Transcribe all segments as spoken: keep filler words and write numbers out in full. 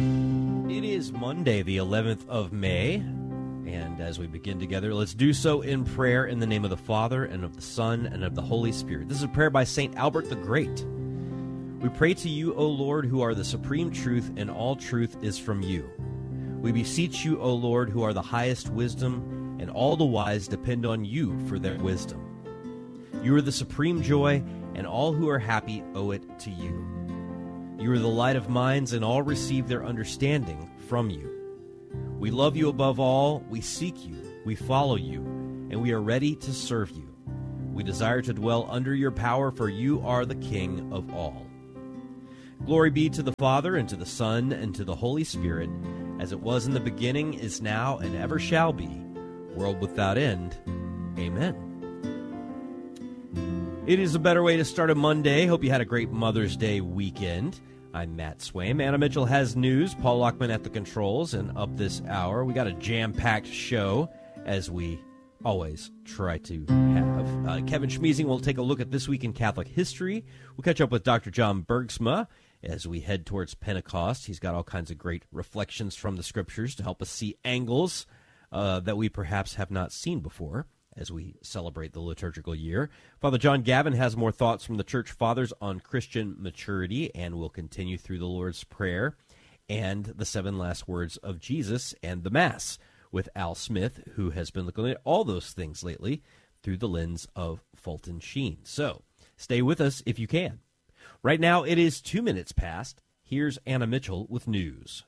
It is Monday, the eleventh of May, and as we begin together, let's do so in prayer in the name of the Father, and of the Son, and of the Holy Spirit. This is a prayer by Saint Albert the Great. We pray to you, O Lord, who are the supreme truth, and all truth is from you. We beseech you, O Lord, who are the highest wisdom, and all the wise depend on you for their wisdom. You are the supreme joy, and all who are happy owe it to you. You are the light of minds, and all receive their understanding from you. We love you above all, we seek you, we follow you, and we are ready to serve you. We desire to dwell under your power, for you are the King of all. Glory be to the Father, and to the Son, and to the Holy Spirit, as it was in the beginning, is now, and ever shall be, world without end. Amen. It is a better way to start a Monday. Hope you had a great Mother's Day weekend. I'm Matt Swaim. Anna Mitchell has news. Paul Lockman at the controls. And up this hour, we got a jam-packed show, as we always try to have. Uh, Kevin Schmeezing will take a look at This Week in Catholic History. We'll catch up with Doctor John Bergsma as we head towards Pentecost. He's got all kinds of great reflections from the Scriptures to help us see angles uh, that we perhaps have not seen before as we celebrate the liturgical year. Father John Gavin has more thoughts from the Church Fathers on Christian maturity, and will continue through the Lord's Prayer and the seven last words of Jesus and the Mass with Al Smith, who has been looking at all those things lately through the lens of Fulton Sheen. So stay with us if you can. Right now it is two minutes past. Here's Anna Mitchell with news.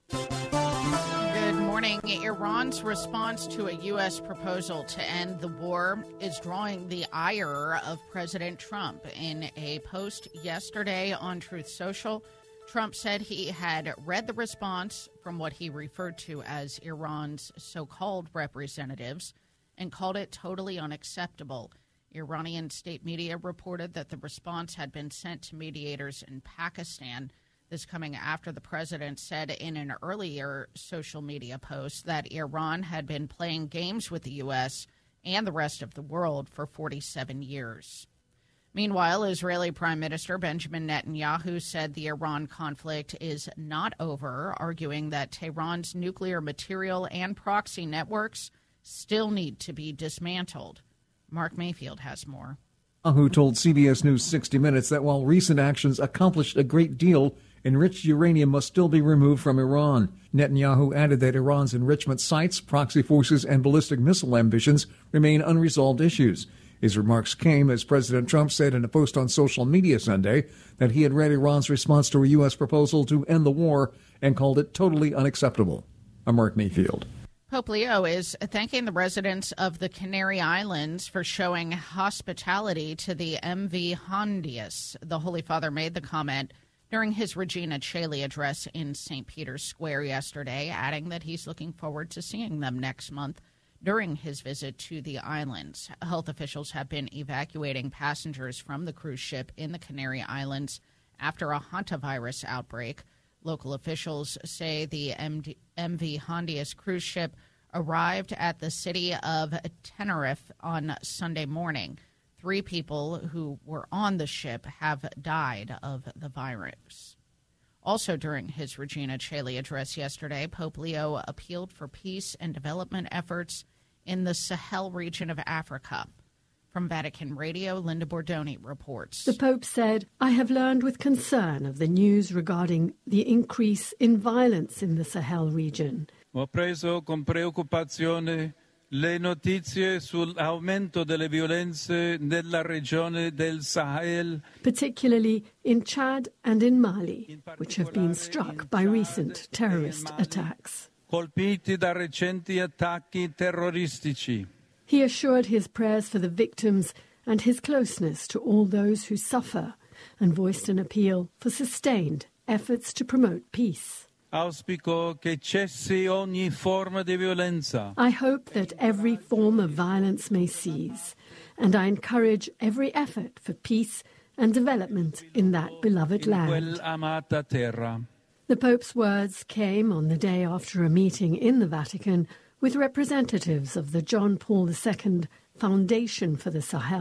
Good morning. Iran's response to a U S proposal to end the war is drawing the ire of President Trump. In a post yesterday on Truth Social, Trump said he had read the response from what he referred to as Iran's so-called representatives and called it totally unacceptable. Iranian state media reported that the response had been sent to mediators in Pakistan. This coming after the president said in an earlier social media post that Iran had been playing games with the U S and the rest of the world for forty-seven years. Meanwhile, Israeli Prime Minister Benjamin Netanyahu said the Iran conflict is not over, arguing that Tehran's nuclear material and proxy networks still need to be dismantled. Mark Mayfield has more. Netanyahu told C B S News sixty minutes that while recent actions accomplished a great deal, enriched uranium must still be removed from Iran. Netanyahu added that Iran's enrichment sites, proxy forces, and ballistic missile ambitions remain unresolved issues. His remarks came as President Trump said in a post on social media Sunday that he had read Iran's response to a U S proposal to end the war and called it totally unacceptable. I'm Mark Mayfield. Pope Leo is thanking the residents of the Canary Islands for showing hospitality to the M V Hondius. The Holy Father made the comment during his Regina Caeli address in Saint Peter's Square yesterday, adding that he's looking forward to seeing them next month during his visit to the islands. Health officials have been evacuating passengers from the cruise ship in the Canary Islands after a hantavirus outbreak. Local officials say the M V Hondius cruise ship arrived at the city of Tenerife on Sunday morning. Three people who were on the ship have died of the virus. Also during his Regina Caeli address yesterday, Pope Leo appealed for peace and development efforts in the Sahel region of Africa. From Vatican Radio, Linda Bordoni reports. The Pope said, I have learned with concern of the news regarding the increase in violence in the Sahel region. Ho preso con preoccupazione le notizie sull'aumento delle violenze nella regione del Sahel, particularly in Chad and in Mali, which have been struck by recent terrorist attacks. Colpiti da recenti attacchi terroristici. He assured his prayers for the victims and his closeness to all those who suffer, and voiced an appeal for sustained efforts to promote peace. Auspico che cessi ogni forma di violenza. I hope that every form of violence may cease, and I encourage every effort for peace and development in that beloved land. Quel amata terra. The Pope's words came on the day after a meeting in the Vatican with representatives of the John Paul the Second Foundation for the Sahel,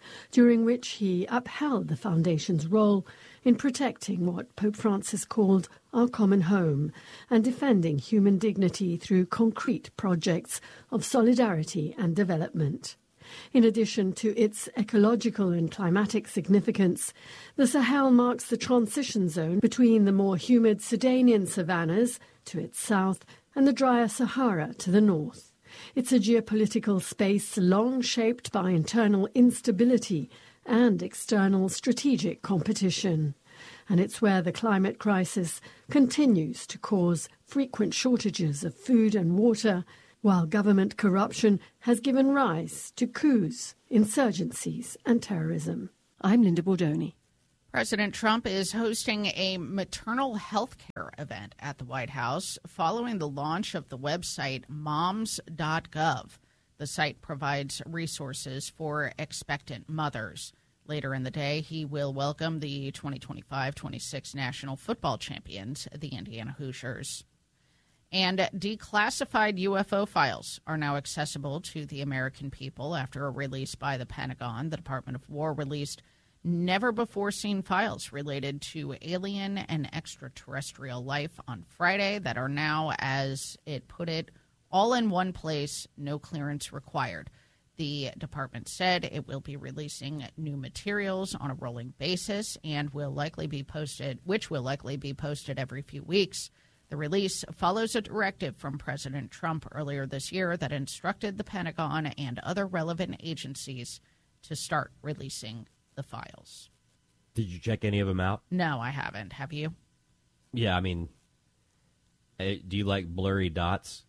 during which he upheld the Foundation's role in protecting what Pope Francis called our common home and defending human dignity through concrete projects of solidarity and development. In addition to its ecological and climatic significance, the Sahel marks the transition zone between the more humid Sudanian savannas to its south and the drier Sahara to the north. It's a geopolitical space long shaped by internal instability and external strategic competition. And it's where the climate crisis continues to cause frequent shortages of food and water, while government corruption has given rise to coups, insurgencies, and terrorism. I'm Linda Bordoni. President Trump is hosting a maternal health care event at the White House following the launch of the website moms dot gov. The site provides resources for expectant mothers. Later in the day, he will welcome the twenty twenty-five twenty-six national football champions, the Indiana Hoosiers. And declassified U F O files are now accessible to the American people after a release by the Pentagon. The Department of War released never-before-seen files related to alien and extraterrestrial life on Friday that are now, as it put it, all in one place, no clearance required. The department said it will be releasing new materials on a rolling basis and will likely be posted, which will likely be posted every few weeks. The release follows a directive from President Trump earlier this year that instructed the Pentagon and other relevant agencies to start releasing the files. Did you check any of them out? No, I haven't. Have you? Yeah, I mean, do you like blurry dots?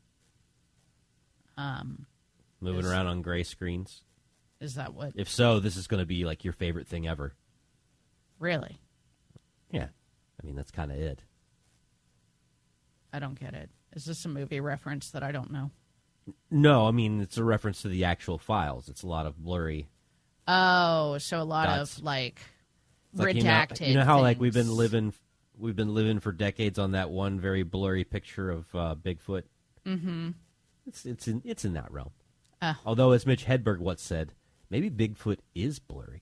Um, Moving is, around on gray screens? Is that what? If so, this is going to be like your favorite thing ever. Really? Yeah. I mean, that's kind of it. I don't get it. Is this a movie reference that I don't know? No, I mean, it's a reference to the actual files. It's a lot of blurry. Oh, so a lot dots. of like It's like, redacted. You know, you know how things. like we've been living, we've been living for decades on that one very blurry picture of uh, Bigfoot. Mm-hmm. It's it's in it's in that realm. Uh. Although, as Mitch Hedberg once said, maybe Bigfoot is blurry.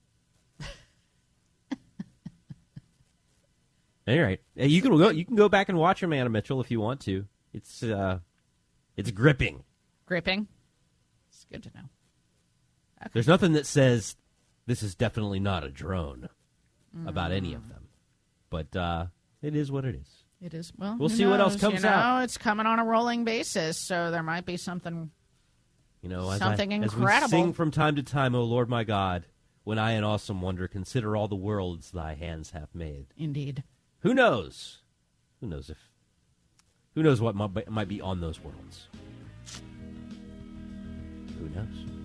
All right, hey, you can go. You can go back and watch him, Anna Mitchell, if you want to. It's uh, it's gripping. Gripping. It's good to know. Okay. There's nothing that says this is definitely not a drone mm. about any of them, but uh, it is what it is. It is. Well, we'll who see knows? what else comes you know, out. It's coming on a rolling basis, so there might be something. You know, as something I, incredible. As we sing from time to time, "O Lord my God, when I in awesome wonder consider all the worlds Thy hands have made." Indeed. Who knows? Who knows if? Who knows what might, might be on those worlds? Who knows?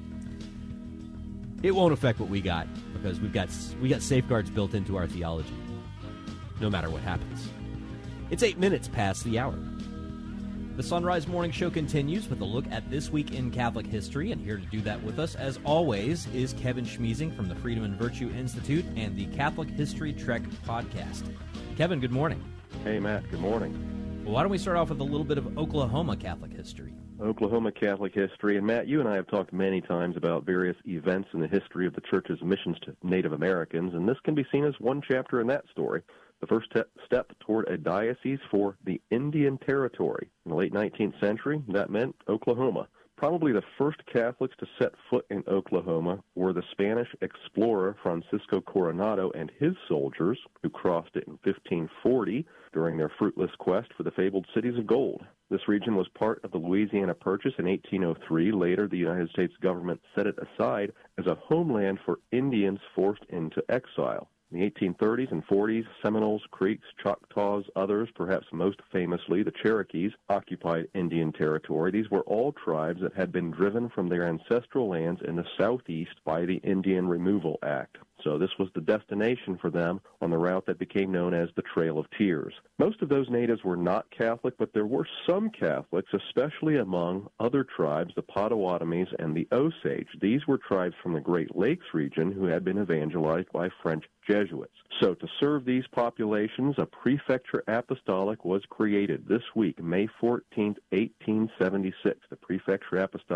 It won't affect what we got because we've got we got safeguards built into our theology. No matter what happens. It's eight minutes past the hour. The Sunrise Morning Show continues with a look at this week in Catholic history, and here to do that with us, as always, is Kevin Schmiesing from the Freedom and Virtue Institute and the Catholic History Trek podcast. Kevin, good morning. Hey, Matt, good morning. Well, why don't we start off with a little bit of Oklahoma Catholic history? Oklahoma Catholic history. And, Matt, you and I have talked many times about various events in the history of the Church's missions to Native Americans, and this can be seen as one chapter in that story. The first te- step toward a diocese for the Indian Territory. In the late nineteenth century, that meant Oklahoma. Probably the first Catholics to set foot in Oklahoma were the Spanish explorer Francisco Coronado and his soldiers, who crossed it in fifteen forty during their fruitless quest for the fabled cities of gold. This region was part of the Louisiana Purchase in eighteen oh three. Later, the United States government set it aside as a homeland for Indians forced into exile. In the eighteen thirties and forties, Seminoles, Creeks, Choctaws, others, perhaps most famously the Cherokees, occupied Indian Territory. These were all tribes that had been driven from their ancestral lands in the southeast by the Indian Removal Act. So this was the destination for them on the route that became known as the Trail of Tears. Most of those natives were not Catholic, but there were some Catholics, especially among other tribes, the Potawatomis and the Osage. These were tribes from the Great Lakes region who had been evangelized by French Jesuits. So to serve these populations, a prefecture apostolic was created this week, May fourteenth, eighteen seventy-six. The prefecture apostolic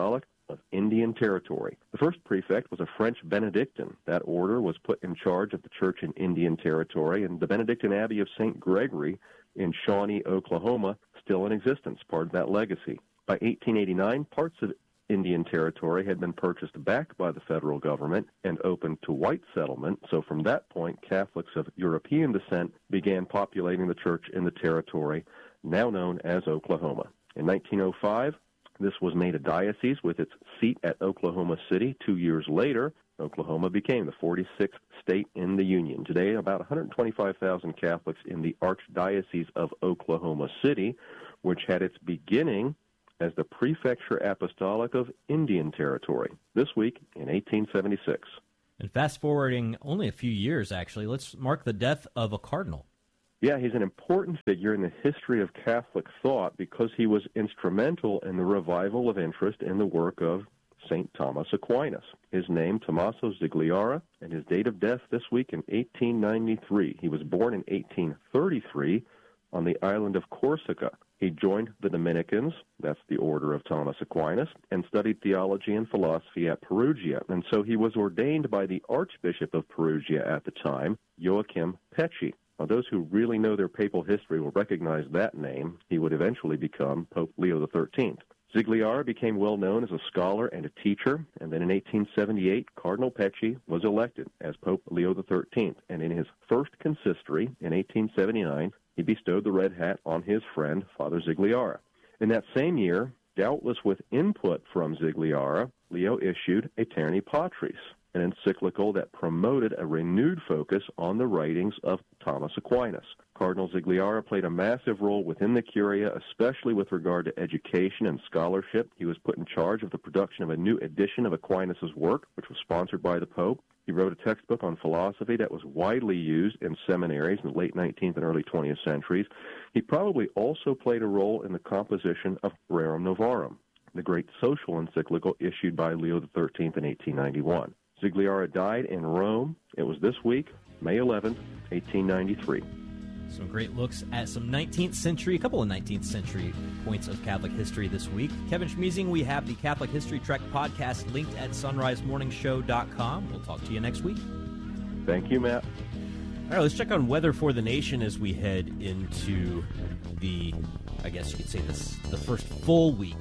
of Indian Territory. The first prefect was a French Benedictine. That order was put in charge of the church in Indian Territory, and the Benedictine Abbey of Saint Gregory in Shawnee, Oklahoma, still in existence, part of that legacy. By eighteen eighty-nine, parts of Indian Territory had been purchased back by the federal government and opened to white settlement, so from that point, Catholics of European descent began populating the church in the territory, now known as Oklahoma. In nineteen oh five, this was made a diocese with its seat at Oklahoma City. Two years later, Oklahoma became the forty-sixth state in the Union. Today, about one hundred twenty-five thousand Catholics in the Archdiocese of Oklahoma City, which had its beginning as the Prefecture Apostolic of Indian Territory, this week in eighteen seventy-six. And fast-forwarding only a few years, actually, let's mark the death of a cardinal. Yeah, he's an important figure in the history of Catholic thought because he was instrumental in the revival of interest in the work of Saint Thomas Aquinas. His name, Tommaso Zigliara, and his date of death this week in eighteen ninety-three. He was born in eighteen thirty-three on the island of Corsica. He joined the Dominicans, that's the order of Thomas Aquinas, and studied theology and philosophy at Perugia. And so he was ordained by the Archbishop of Perugia at the time, Joachim Pecci. Now, those who really know their papal history will recognize that name. He would eventually become Pope Leo the thirteenth. Zigliara became well known as a scholar and a teacher, and then in eighteen seventy-eight, Cardinal Pecci was elected as Pope Leo the thirteenth, and in his first consistory in eighteen seventy-nine, he bestowed the red hat on his friend, Father Zigliara. In that same year, doubtless with input from Zigliara, Leo issued Aeterni Patris, an encyclical that promoted a renewed focus on the writings of Thomas Aquinas. Cardinal Zigliara played a massive role within the Curia, especially with regard to education and scholarship. He was put in charge of the production of a new edition of Aquinas' work, which was sponsored by the Pope. He wrote a textbook on philosophy that was widely used in seminaries in the late nineteenth and early twentieth centuries. He probably also played a role in the composition of Rerum Novarum, the great social encyclical issued by Leo the thirteenth in eighteen ninety-one. Zigliara died in Rome. It was this week, May eleventh, eighteen ninety-three. Some great looks at some nineteenth century, a couple of nineteenth century points of Catholic history this week. Kevin Schmeezing, we have the Catholic History Trek podcast linked at sunrise morning show dot com. We'll talk to you next week. Thank you, Matt. All right, let's check on weather for the nation as we head into the, I guess you could say, this the first full week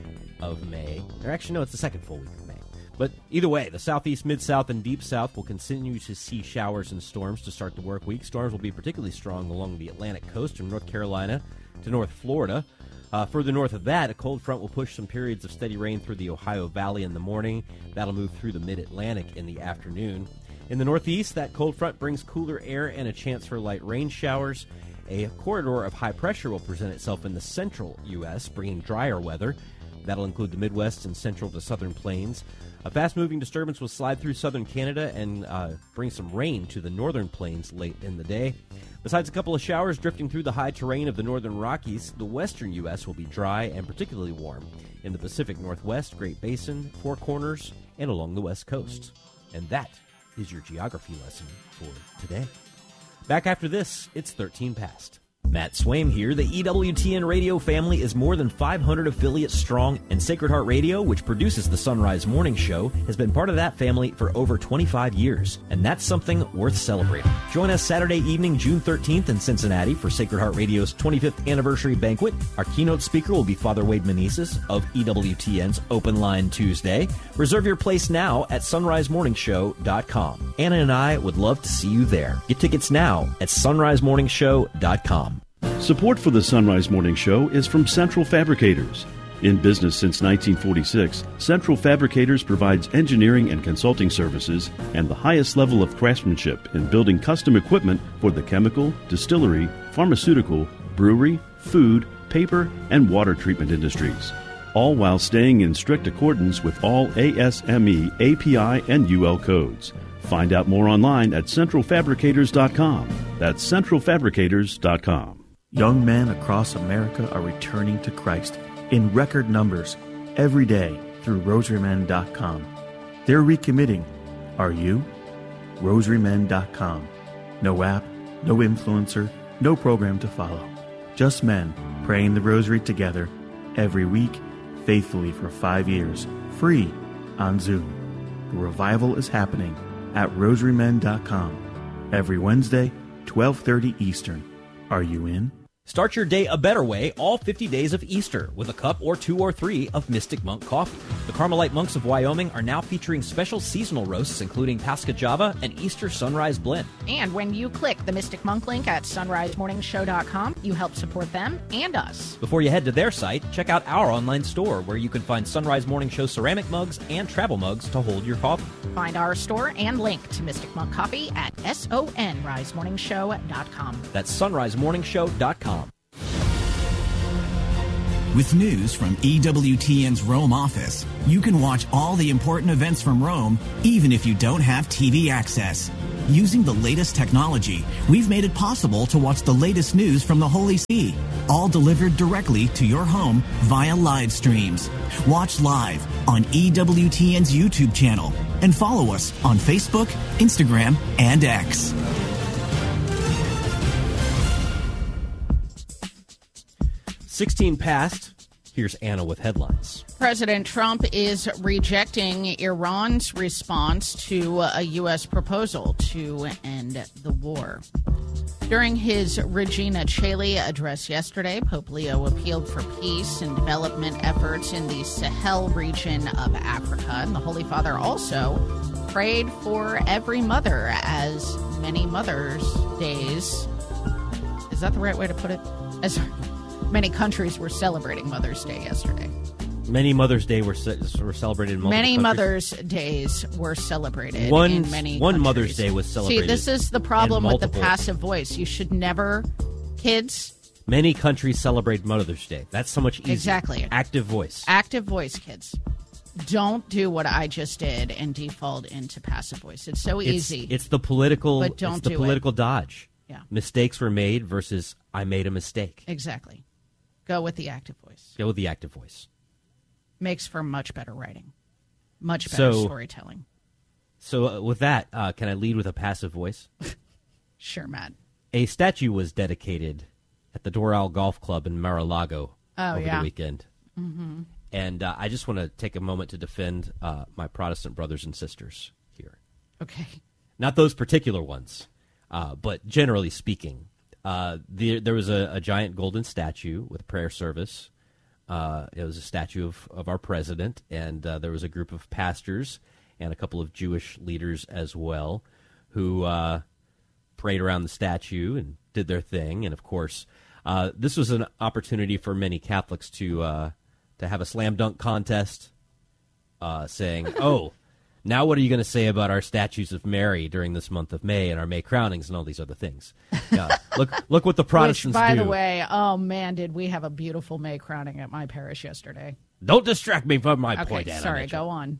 of May. Or actually, no, it's the second full week of May. But either way, the southeast, mid-south, and deep south will continue to see showers and storms to start the work week. Storms will be particularly strong along the Atlantic coast from North Carolina to North Florida. Uh, further north of that, a cold front will push some periods of steady rain through the Ohio Valley in the morning. That'll move through the mid-Atlantic in the afternoon. In the northeast, that cold front brings cooler air and a chance for light rain showers. A corridor of high pressure will present itself in the central U S, bringing drier weather. That'll include the Midwest and central to southern plains. A fast-moving disturbance will slide through southern Canada and uh, bring some rain to the northern plains late in the day. Besides a couple of showers drifting through the high terrain of the northern Rockies, the western U S will be dry and particularly warm in the Pacific Northwest, Great Basin, Four Corners, and along the west coast. And that is your geography lesson for today. Back after this, it's thirteen past. Matt Swaim here. The E W T N radio family is more than five hundred affiliates strong, and Sacred Heart Radio, which produces the Sunrise Morning Show, has been part of that family for over twenty-five years, and that's something worth celebrating. Join us Saturday evening, June thirteenth in Cincinnati for Sacred Heart Radio's twenty-fifth anniversary banquet. Our keynote speaker will be Father Wade Meneses of E W T N's Open Line Tuesday. Reserve your place now at sunrise morning show dot com. Anna and I would love to see you there. Get tickets now at sunrise morning show dot com. Support for the Sunrise Morning Show is from Central Fabricators. In business since nineteen forty-six, Central Fabricators provides engineering and consulting services and the highest level of craftsmanship in building custom equipment for the chemical, distillery, pharmaceutical, brewery, food, paper, and water treatment industries, all while staying in strict accordance with all A S M E, A P I, and U L codes. Find out more online at central fabricators dot com. That's central fabricators dot com. Young men across America are returning to Christ in record numbers every day through rosary men dot com. They're recommitting. Are you? rosary men dot com. No app, no influencer, no program to follow. Just men praying the rosary together every week, faithfully for five years, free on Zoom. The revival is happening at rosary men dot com every Wednesday, twelve thirty Eastern. Are you in? Start your day a better way all fifty days of Easter with a cup or two or three of Mystic Monk coffee. The Carmelite monks of Wyoming are now featuring special seasonal roasts, including Pascha Java and Easter Sunrise Blend. And when you click the Mystic Monk link at sunrise morning show dot com, you help support them and us. Before you head to their site, check out our online store where you can find Sunrise Morning Show ceramic mugs and travel mugs to hold your coffee. Find our store and link to Mystic Monk Coffee at sunrise morning show dot com. That's sunrise morning show dot com. With news from E W T N's Rome office, you can watch all the important events from Rome, even if you don't have T V access. Using the latest technology, we've made it possible to watch the latest news from the Holy See, all delivered directly to your home via live streams. Watch live on E W T N's YouTube channel and follow us on Facebook, Instagram, and X. sixteen past. Here's Anna with headlines. President Trump is rejecting Iran's response to a U S proposal to end the war. During his Regina Coeli address yesterday, Pope Leo appealed for peace and development efforts in the Sahel region of Africa. And the Holy Father also prayed for every mother, as many Mother's Days, is that the right way to put it? As many countries were celebrating Mother's Day yesterday. Many Mother's Day were, ce- were celebrated in multiple Many countries. Mother's Days were celebrated one, in many One countries. Mother's Day was celebrated. See, this is the problem in with the multiple. passive voice. You should never, kids, Many countries celebrate Mother's Day. That's so much easier. Exactly. Active voice. active voice, kids. Don't do what I just did and default into passive voice. It's so It's, easy. it's the political. But don't it's the do it. political dodge. Yeah. Mistakes were made versus I made a mistake. Exactly. Go with the active voice. Go with the active voice. Makes for much better writing, much better So- storytelling. So uh, with that, uh, can I lead with a passive voice? Sure, Matt. A statue was dedicated at the Doral Golf Club in Mar-a-Lago Oh, over yeah. the weekend. Mm-hmm. And uh, I just want to take a moment to defend uh, my Protestant brothers and sisters here. Okay. Not those particular ones, uh, but generally speaking. Uh, the, there was a, a giant golden statue with prayer service. Uh, it was a statue of, of our president, and uh, there was a group of pastors and a couple of Jewish leaders as well who uh, prayed around the statue and did their thing. And, of course, uh, this was an opportunity for many Catholics to uh, to have a slam dunk contest uh, saying, oh, now what are you going to say about our statues of Mary during this month of May and our May crownings and all these other things? Uh, look look what the Protestants Which, by do. the way, oh, man, did we have a beautiful May crowning at my parish yesterday. Don't distract me from my Okay, point, Anna sorry, Mitchell. go on.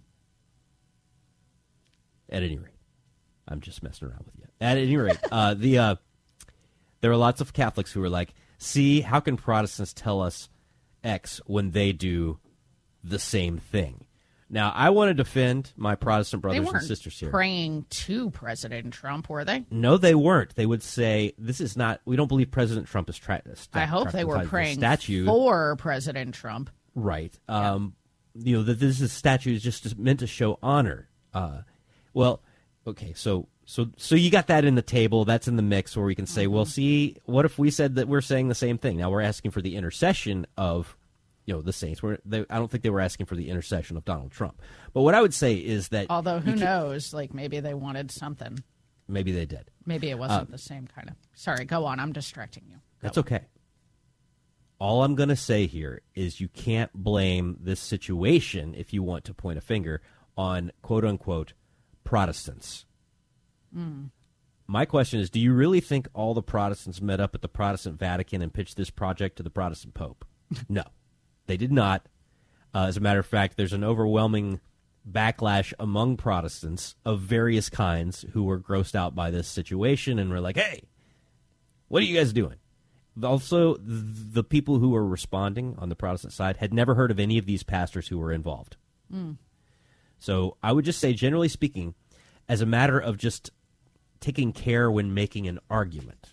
At any rate, I'm just messing around with you. At any rate, uh, the uh, there are lots of Catholics who are like, see, how can Protestants tell us X when they do the same thing? Now, I want to defend my Protestant They brothers weren't and sisters here. praying to President Trump, were they? No, they weren't. They would say, this is not, we don't believe President Trump is trying to I hope they were praying statue. for President Trump. Right. Um, you know, that this is statue is just meant to show honor. Uh, well, okay, so so so you got that in the table. That's in the mix where we can say, Mm-hmm. well, see, what if we said that we're saying the same thing? Now we're asking for the intercession of, you know, the saints. We're, they, I don't think they were asking for the intercession of Donald Trump. But what I would say is that Although, who you can't- knows? Like, maybe they wanted something. Maybe they did. Maybe it Uh, wasn't the same kind of. Sorry, go on. I'm distracting you. Go That's on. okay. All I'm going to say here is you can't blame this situation, if you want to point a finger, on quote-unquote Protestants. Mm. My question is, do you really think all the Protestants met up at the Protestant Vatican and pitched this project to the Protestant Pope? No, they did not. Uh, as a matter of fact, there's an overwhelming backlash among Protestants of various kinds who were grossed out by this situation and were like, hey, what are you guys doing? Also, th- the people who were responding on the Protestant side had never heard of any of these pastors who were involved. Mm. So I would just say, generally speaking, as a matter of just taking care when making an argument,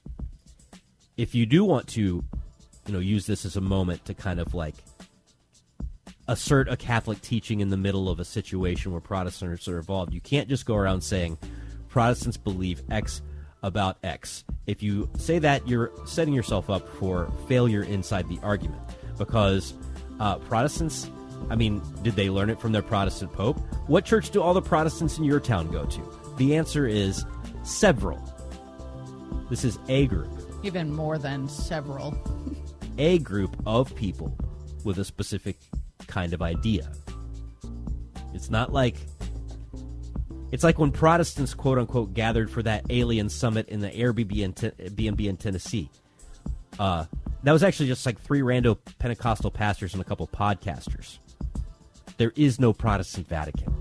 if you do want to, you know, use this as a moment to kind of like assert a Catholic teaching in the middle of a situation where Protestants are involved. You can't just go around saying Protestants believe X about X. If you say that, you're setting yourself up for failure inside the argument, because uh, Protestants, I mean, did they learn it from their Protestant Pope? What church do all the Protestants in your town go to? The answer is several. This is a group. Even more than several. A group of people with a specific kind of idea. It's not like It's like when Protestants, quote-unquote, gathered for that alien summit in the Airbnb in, in Tennessee. Uh, that was actually just like three rando Pentecostal pastors and a couple podcasters. There is no Protestant Vatican.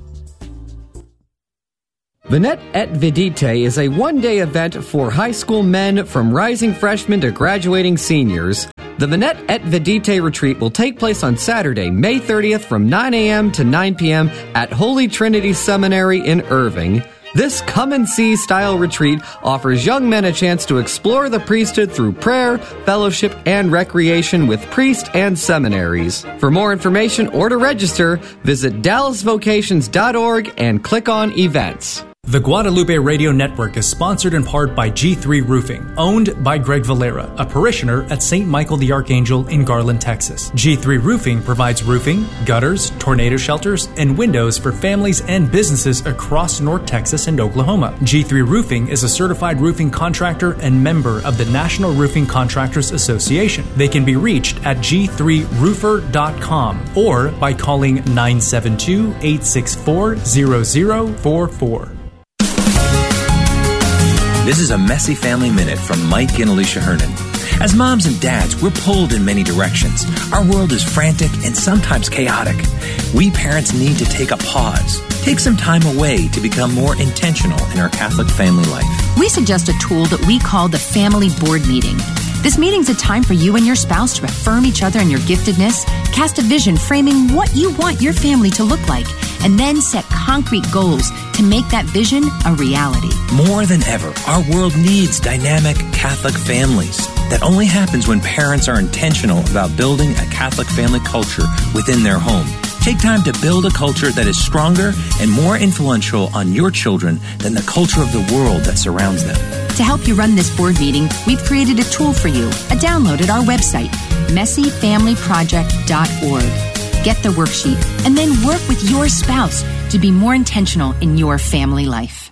Vinet et Vidite is a one-day event for high school men from rising freshmen to graduating seniors. The Vinet et Vidite retreat will take place on Saturday, May thirtieth from nine a.m. to nine p.m. at Holy Trinity Seminary in Irving. This come-and-see style retreat offers young men a chance to explore the priesthood through prayer, fellowship, and recreation with priests and seminaries. For more information or to register, visit dallas vocations dot org and click on Events. The Guadalupe Radio Network is sponsored in part by G three Roofing, owned by Greg Valera, a parishioner at Saint Michael the Archangel in Garland, Texas. G three Roofing provides roofing, gutters, tornado shelters, and windows for families and businesses across North Texas and Oklahoma. G three Roofing is a certified roofing contractor and member of the National Roofing Contractors Association. They can be reached at g three roofer dot com or by calling nine seven two, eight six four, zero zero four four. This is a Messy Family Minute from Mike and Alicia Hernan. As moms and dads, we're pulled in many directions. Our world is frantic and sometimes chaotic. We parents need to take a pause, take some time away to become more intentional in our Catholic family life. We suggest a tool that we call the Family Board Meeting. This meeting's a time for you and your spouse to affirm each other and your giftedness, cast a vision framing what you want your family to look like, and then set concrete goals to make that vision a reality. More than ever, our world needs dynamic Catholic families. That only happens when parents are intentional about building a Catholic family culture within their home. Take time to build a culture that is stronger and more influential on your children than the culture of the world that surrounds them. To help you run this board meeting, we've created a tool for you, a download at our website, messy family project dot org. Get the worksheet and then work with your spouse to be more intentional in your family life.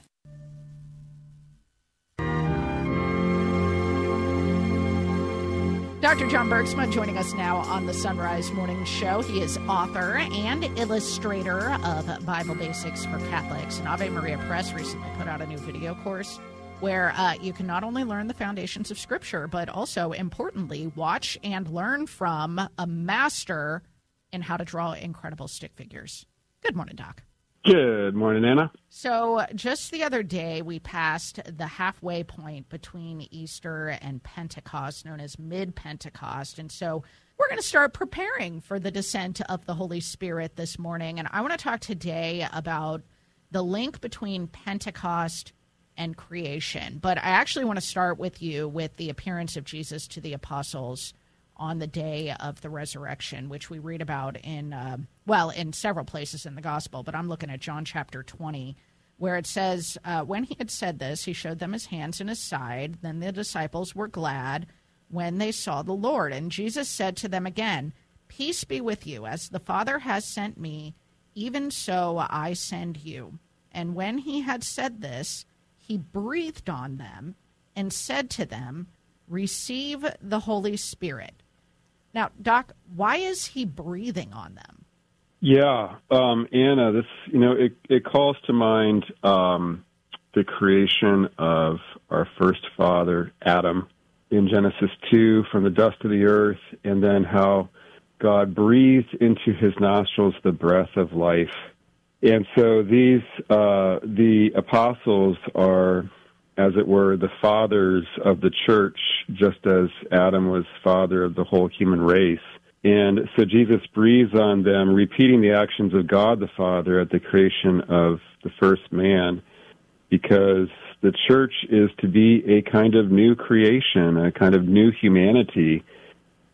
Doctor John Bergsma joining us now on the Sunrise Morning Show. He is author and illustrator of Bible Basics for Catholics. And Ave Maria Press recently put out a new video course where uh, you can not only learn the foundations of Scripture, but also, importantly, watch and learn from a master in how to draw incredible stick figures. Good morning, Doc. Good morning, Anna. So just the other day, we passed the halfway point between Easter and Pentecost, known as mid-Pentecost. And so we're going to start preparing for the descent of the Holy Spirit this morning. And I want to talk today about the link between Pentecost and creation. But I actually want to start with you with the appearance of Jesus to the apostles on the day of the resurrection, which we read about in, uh, well, in several places in the gospel, but I'm looking at John chapter twenty, where it says, uh, when he had said this, he showed them his hands and his side. Then the disciples were glad when they saw the Lord. And Jesus said to them again, peace be with you. As the Father has sent me, even so I send you. And when he had said this, he breathed on them and said to them, receive the Holy Spirit. Now, Doc, why is he breathing on them? Yeah, um, Anna, this, you know, it, it calls to mind um, the creation of our first father, Adam, in Genesis two, from the dust of the earth, and then how God breathed into his nostrils the breath of life. And so these, uh, the apostles are, as it were, the fathers of the church, just as Adam was father of the whole human race. And so Jesus breathes on them, repeating the actions of God the Father at the creation of the first man, because the church is to be a kind of new creation, a kind of new humanity.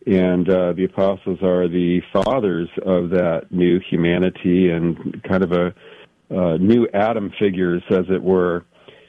And uh, the apostles are the fathers of that new humanity and kind of a uh, new Adam figures, as it were.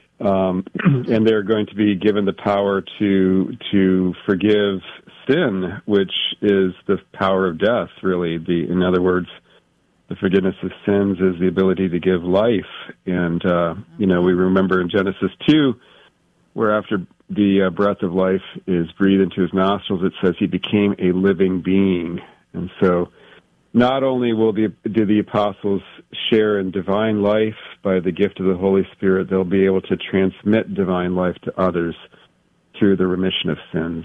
Um, and they're going to be given the power to to forgive sin, which is the power of death, really. The, in other words, the forgiveness of sins is the ability to give life. And, uh, you know, we remember in Genesis two, where after the uh, breath of life is breathed into his nostrils, it says he became a living being. And so not only will the do the apostles share in divine life by the gift of the Holy Spirit, they'll be able to transmit divine life to others through the remission of sins.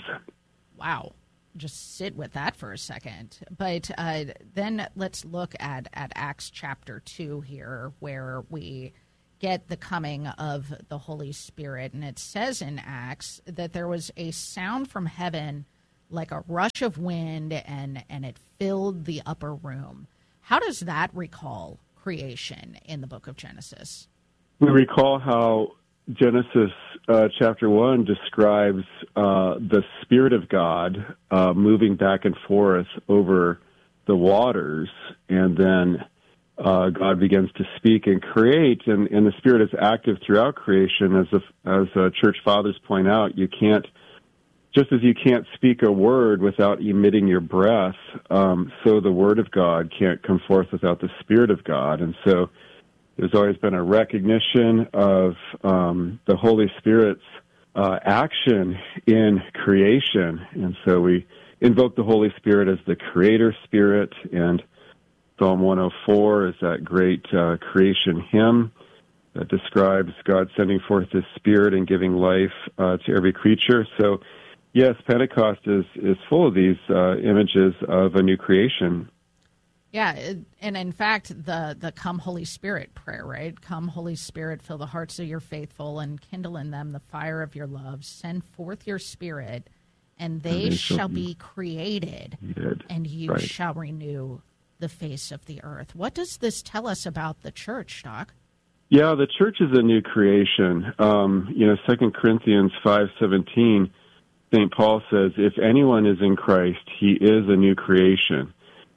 Wow. Just sit with that for a second. But uh, then let's look at, at Acts chapter two here, where we get the coming of the Holy Spirit. And it says in Acts that there was a sound from heaven like a rush of wind, and, and it filled the upper room. How does that recall creation in the book of Genesis? We recall how Genesis uh, chapter one describes uh, the Spirit of God uh, moving back and forth over the waters, and then uh, God begins to speak and create, and, and the Spirit is active throughout creation. As a, as uh, church fathers point out, you can't, just as you can't speak a word without emitting your breath, um, so the Word of God can't come forth without the Spirit of God. And so there's always been a recognition of um, the Holy Spirit's uh, action in creation. And so we invoke the Holy Spirit as the Creator Spirit, and Psalm one oh four is that great uh, creation hymn that describes God sending forth His Spirit and giving life uh, to every creature. So, yes, Pentecost is, is full of these uh, images of a new creation. Yeah, and in fact, the, the Come Holy Spirit prayer, right? Come Holy Spirit, fill the hearts of your faithful and kindle in them the fire of your love. Send forth your Spirit, and they, and they shall, shall be created, created. and you right. shall renew the face of the earth. What does this tell us about the church, Doc? Yeah, the church is a new creation. Um, you know, Second Corinthians five seventeen, Saint Paul says, if anyone is in Christ, he is a new creation.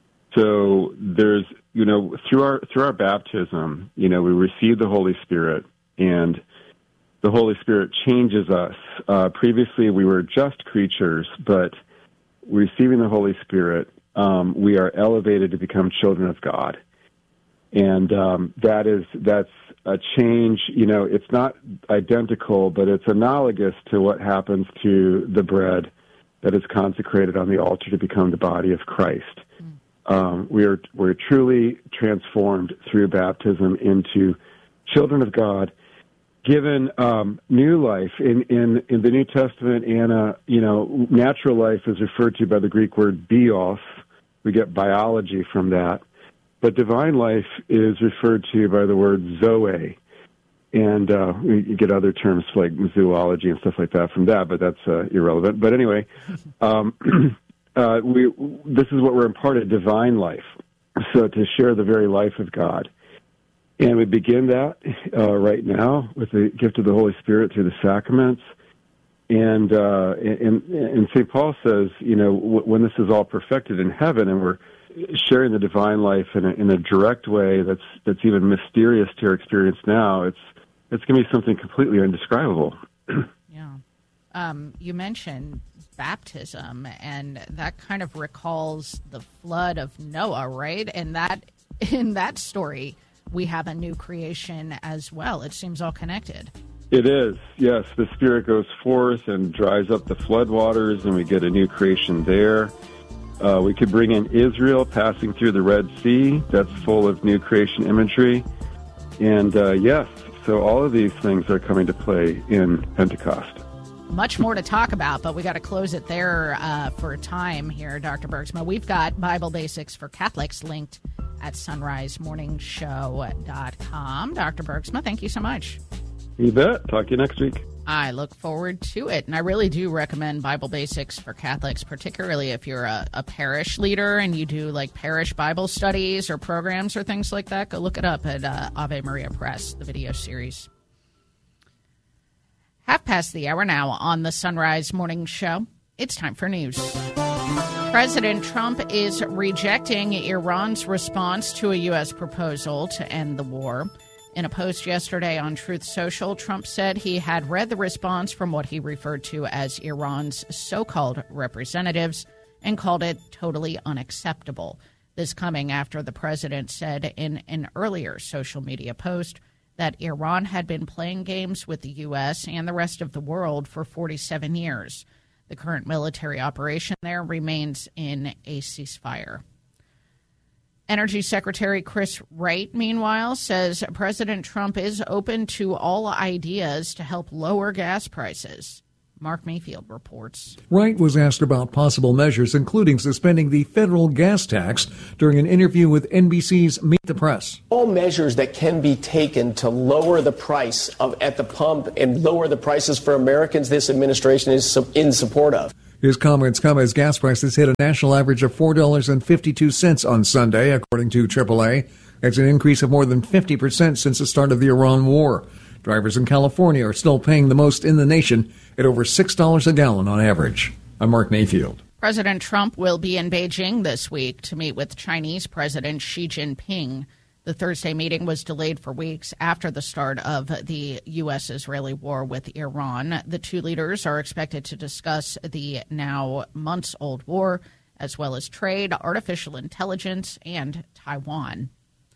So there's, you know, through our through our baptism, you know, we receive the Holy Spirit, and the Holy Spirit changes us. Uh, previously, we were just creatures, but receiving the Holy Spirit, um, we are elevated to become children of God, and um, that is that's a change. You know, it's not identical, but it's analogous to what happens to the bread that is consecrated on the altar to become the body of Christ. Mm. Um, we are we're truly transformed through baptism into children of God, given um, new life. In, in in the New Testament, Anna, you know, natural life is referred to by the Greek word bios. We get biology from that, but divine life is referred to by the word zoe, and uh, you get other terms like zoology and stuff like that from that, but that's uh, irrelevant. But anyway. Um, Uh, we, this is what we're imparted, divine life, so to share the very life of God. And we begin that uh, right now with the gift of the Holy Spirit through the sacraments. And, uh, and, and Saint Paul says, you know, w- when this is all perfected in heaven and we're sharing the divine life in a, in a direct way that's that's even mysterious to our experience now, it's, it's going to be something completely indescribable. Yeah. Um, you mentioned baptism, and that kind of recalls the flood of Noah, right? And that in that story, we have a new creation as well. It seems all connected. It is, yes. The Spirit goes forth and dries up the floodwaters, and we get a new creation there. Uh, we could bring in Israel passing through the Red Sea. That's full of new creation imagery. And uh, yes, so all of these things are coming to play in Pentecost. Much more to talk about, but we got to close it there uh, for time here, Doctor Bergsma. We've got Bible Basics for Catholics linked at sunrise morning show dot com. Doctor Bergsma, thank you so much. You bet. Talk to you next week. I look forward to it. And I really do recommend Bible Basics for Catholics, particularly if you're a, a parish leader and you do like parish Bible studies or programs or things like that. Go look it up at uh, Ave Maria Press, the video series. Half past the hour now on the Sunrise Morning Show. It's time for news. President Trump is rejecting Iran's response to a U S proposal to end the war. In a post yesterday on Truth Social, Trump said he had read the response from what he referred to as Iran's so-called representatives and called it totally unacceptable. This coming after the president said in an earlier social media post that Iran had been playing games with the U S and the rest of the world for forty-seven years. The current military operation there remains in a ceasefire. Energy Secretary Chris Wright, meanwhile, says President Trump is open to all ideas to help lower gas prices. Mark Mayfield reports. Wright was asked about possible measures, including suspending the federal gas tax, during an interview with N B C's Meet the Press. All measures that can be taken to lower the price of at the pump and lower the prices for Americans, this administration is in support of. His comments come as gas prices hit a national average of four dollars and fifty-two cents on Sunday, according to triple A. That's an increase of more than fifty percent since the start of the Iran war. Drivers in California are still paying the most in the nation at over six dollars a gallon on average. I'm Mark Mayfield. President Trump will be in Beijing this week to meet with Chinese President Xi Jinping. The Thursday meeting was delayed for weeks after the start of the U S-Israeli war with Iran. The two leaders are expected to discuss the now months-old war, as well as trade, artificial intelligence, and Taiwan.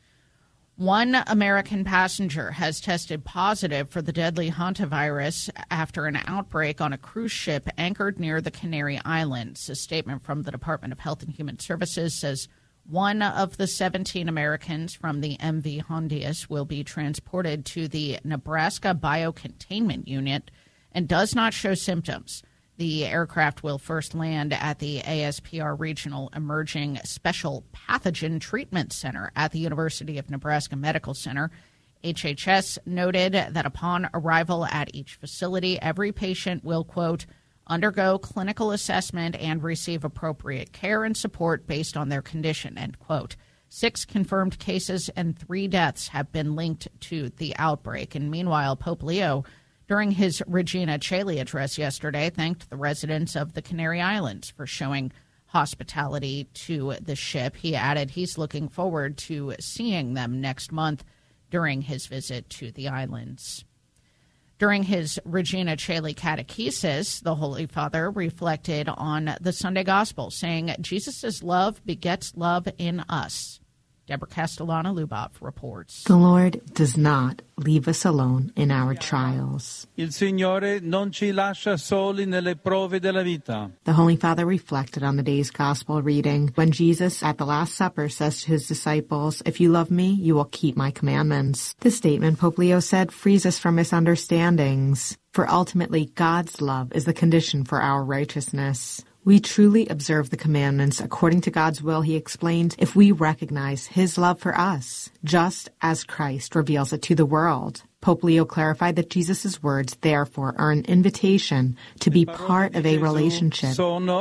One American passenger has tested positive for the deadly hantavirus after an outbreak on a cruise ship anchored near the Canary Islands. A statement from the Department of Health and Human Services says one of the seventeen Americans from the M V Hondius will be transported to the Nebraska Biocontainment Unit and does not show symptoms. The aircraft will first land at the A S P R Regional Emerging Special Pathogen Treatment Center at the University of Nebraska Medical Center. H H S noted that upon arrival at each facility, every patient will, quote, undergo clinical assessment and receive appropriate care and support based on their condition, end quote. Six confirmed cases and three deaths have been linked to the outbreak. And meanwhile, Pope Leo, during his Regina Coeli address yesterday, thanked the residents of the Canary Islands for showing hospitality to the ship. He added he's looking forward to seeing them next month during his visit to the islands. During his Regina Coeli catechesis, the Holy Father reflected on the Sunday Gospel, saying Jesus' love begets love in us. Deborah Castellana-Lubov reports. The Lord does not leave us alone in our trials. Il Signore non ci lascia soli nelle prove della vita. The Holy Father reflected on the day's Gospel reading when Jesus at the Last Supper says to his disciples, "If you love me, you will keep my commandments." This statement, Pope Leo said, frees us from misunderstandings, for ultimately God's love is the condition for our righteousness. We truly observe the commandments according to God's will, he explained, if we recognize his love for us, just as Christ reveals it to the world. Pope Leo clarified that Jesus' words, therefore, are an invitation to be part of a relationship.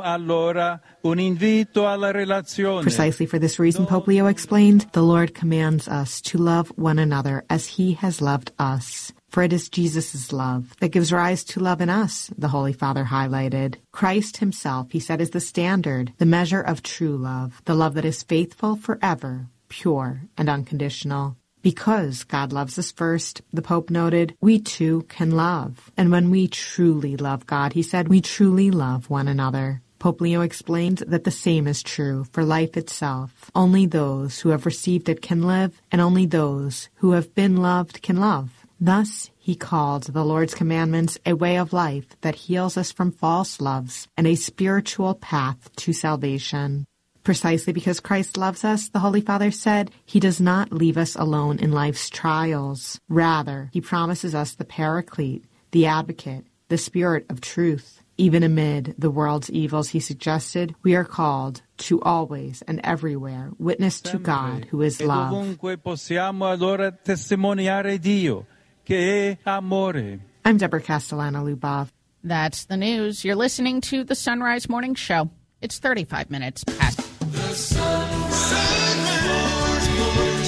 Precisely for this reason, Pope Leo explained, the Lord commands us to love one another as he has loved us. For it is Jesus' love that gives rise to love in us, the Holy Father highlighted. Christ himself, he said, is the standard, the measure of true love, the love that is faithful forever, pure, and unconditional. Because God loves us first, the Pope noted, we too can love. And when we truly love God, he said, we truly love one another. Pope Leo explained that the same is true for life itself. Only those who have received it can live, and only those who have been loved can love. Thus, he called the Lord's commandments a way of life that heals us from false loves and a spiritual path to salvation. Precisely because Christ loves us, the Holy Father said, he does not leave us alone in life's trials. Rather, he promises us the Paraclete, the Advocate, the Spirit of truth. Even amid the world's evils, he suggested, we are called to always and everywhere witness to God, who is love. I'm Deborah Castellana-Lubov. That's the news. You're listening to the Sunrise Morning Show. It's thirty-five minutes past. The Sunrise Morning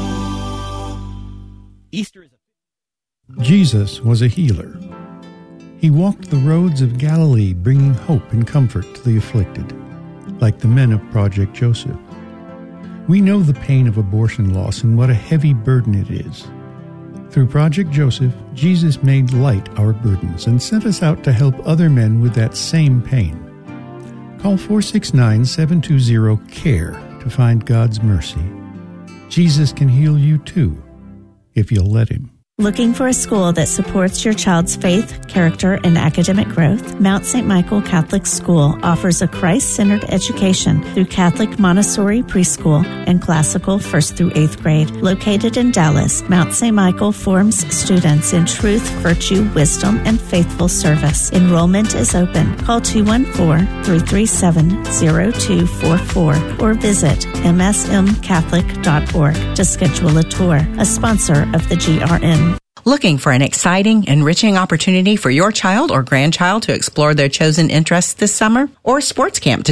Show. Easter is a... Jesus was a healer. He walked the roads of Galilee, bringing hope and comfort to the afflicted, like the men of Project Joseph. We know the pain of abortion loss and what a heavy burden it is. Through Project Joseph, Jesus made light our burdens and sent us out to help other men with that same pain. Call four six nine, seven two zero, CARE to find God's mercy. Jesus can heal you too, if you'll let Him. Looking for a school that supports your child's faith, character, and academic growth? Mount Saint Michael Catholic School offers a Christ-centered education through Catholic Montessori preschool and classical first through eighth grade. Located in Dallas, Mount Saint Michael forms students in truth, virtue, wisdom, and faithful service. Enrollment is open. Call two one four, three three seven, zero two four four or visit m s m catholic dot org to schedule a tour. A sponsor of the G R N. Looking for an exciting, enriching opportunity for your child or grandchild to explore their chosen interests this summer? Or sports camp to